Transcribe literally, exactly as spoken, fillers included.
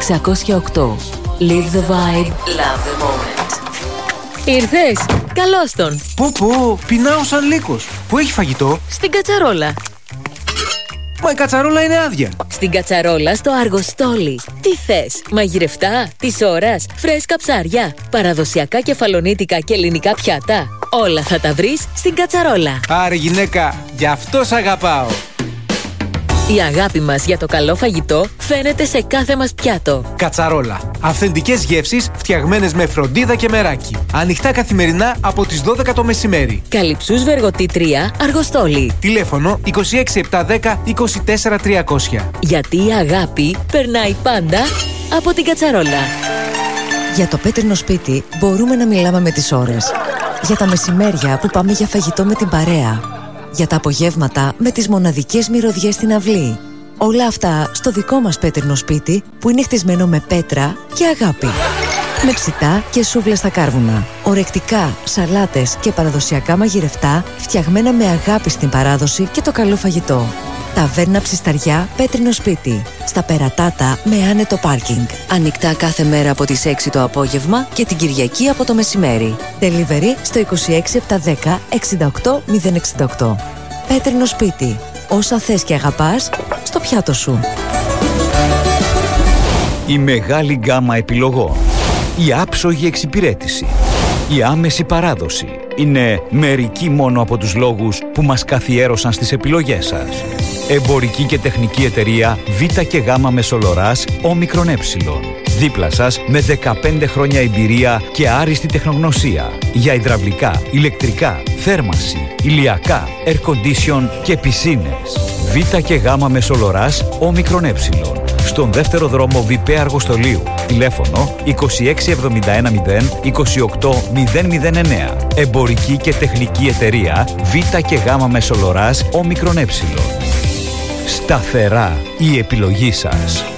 εξακόσια οκτώ. Live the vibe, love the moment. Ήρθες? Καλώς τον. Πω πω, πεινάω σαν λύκος. Πού έχει φαγητό? Στην κατσαρόλα. Μα η κατσαρόλα είναι άδεια. Στην κατσαρόλα στο Αργοστόλι. Τι θες? Μαγειρευτά, της ώρας, φρέσκα ψάρια, παραδοσιακά κεφαλονίτικα και ελληνικά πιάτα. Όλα θα τα βρεις στην κατσαρόλα. Άρε γυναίκα, γι' αυτό σ' αγαπάω. Η αγάπη μας για το καλό φαγητό φαίνεται σε κάθε μας πιάτο. Κατσαρόλα. Αυθεντικές γεύσεις φτιαγμένες με φροντίδα και μεράκι. Ανοιχτά καθημερινά από τις δώδεκα το μεσημέρι. Καλυψούς Βεργοτή τρία, Αργοστόλι. Τηλέφωνο είκοσι έξι επτακόσια δέκα είκοσι τέσσερα τριακόσια. Γιατί η αγάπη περνάει πάντα από την κατσαρόλα. Για το πέτρινο σπίτι μπορούμε να μιλάμε με τις ώρες. Για τα μεσημέρια που πάμε για φαγητό με την παρέα. Για τα απογεύματα με τις μοναδικές μυρωδιές στην αυλή. Όλα αυτά στο δικό μας πέτρινο σπίτι που είναι χτισμένο με πέτρα και αγάπη. Με ψητά και σούβλα στα κάρβουνα. Ορεκτικά, σαλάτες και παραδοσιακά μαγειρευτά φτιαγμένα με αγάπη στην παράδοση και το καλό φαγητό. Ταβέρνα Ψισταριά, πέτρινο σπίτι. Στα Περατάτα με άνετο πάρκινγκ. Ανοιχτά κάθε μέρα από τις έξι το απόγευμα και την Κυριακή από το μεσημέρι. Delivery στο είκοσι έξι επτακόσια δέκα εξήντα οκτώ μηδέν εξήντα οκτώ. Πέτρινο σπίτι. Όσα θες και αγαπάς στο πιάτο σου. Η μεγάλη γκάμα επιλογών. Η άψογη εξυπηρέτηση. Η άμεση παράδοση. Είναι μερικοί μόνο από τους λόγους που μας καθιέρωσαν στις επιλογές σας. Εμπορική και τεχνική εταιρεία Β και Γ Μεσολοράς Όμικρον Ε. Δίπλα σας με δεκαπέντε χρόνια εμπειρία και άριστη τεχνογνωσία για υδραυλικά, ηλεκτρικά, θέρμανση, ηλιακά, air condition και πισίνες. Β και Γ Μεσολοράς Όμικρον Ε. Στον δεύτερο δρόμο Βιπέ Αργοστολίου. Τηλέφωνο είκοσι έξι εβδομήντα ένα μηδέν είκοσι οκτώ μηδέν μηδέν εννέα. Εμπορική και τεχνική εταιρεία Β και Γ Μεσολοράς Όμικρον Ε. Σταθερά η επιλογή σας.